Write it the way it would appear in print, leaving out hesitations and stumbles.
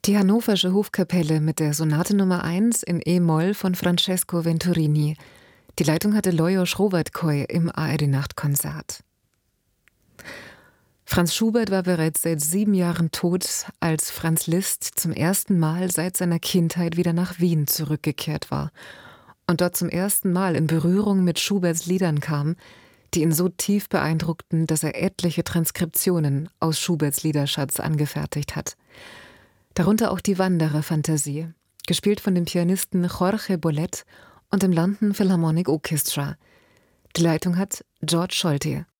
Die Hannoversche Hofkapelle mit der Sonate Nummer 1 in E-Moll von Francesco Venturini. Die Leitung hatte Lajos Rovatkoy im ARD-Nachtkonzert. Franz Schubert war bereits seit 7 Jahren tot, als Franz Liszt zum ersten Mal seit seiner Kindheit wieder nach Wien zurückgekehrt war und dort zum ersten Mal in Berührung mit Schuberts Liedern kam, die ihn so tief beeindruckten, dass er etliche Transkriptionen aus Schuberts Liederschatz angefertigt hat. Darunter auch die Wanderer-Fantasie, gespielt von dem Pianisten Jorge Bolet und dem London Philharmonic Orchestra. Die Leitung hat George Scholti.